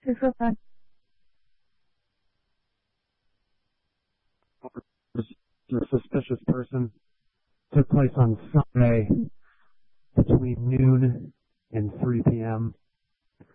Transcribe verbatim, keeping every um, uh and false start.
two four five. A suspicious person took place on Sunday between noon and three p.m.